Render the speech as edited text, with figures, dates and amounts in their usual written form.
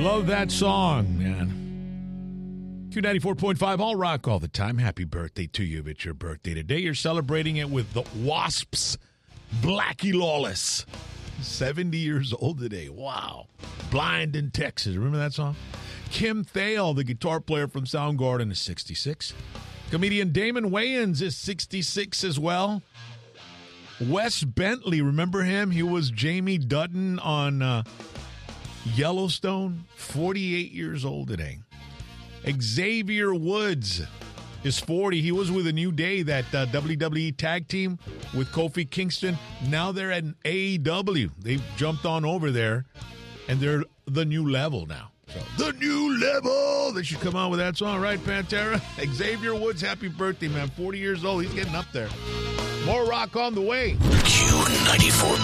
Love that song, man. Q94.5 All Rock all the time. Happy birthday to you if it's your birthday today. You're celebrating it with the Wasps. Blackie Lawless. 70 years old today. Wow. Blind in Texas. Remember that song? Kim Thale, the guitar player from Soundgarden, is 66. Comedian Damon Wayans is 66 as well. Wes Bentley, remember him? He was Jamie Dutton on Yellowstone. 48 years old today. Xavier Woods is 40. He was with A New Day, that WWE tag team with Kofi Kingston. Now they're at AEW. They've jumped on over there, and they're the new level now. So, the new level. They should come out with that song, right, Pantera? Xavier Woods, happy birthday, man. 40 years old. He's getting up there. More rock on the way. Q94.5.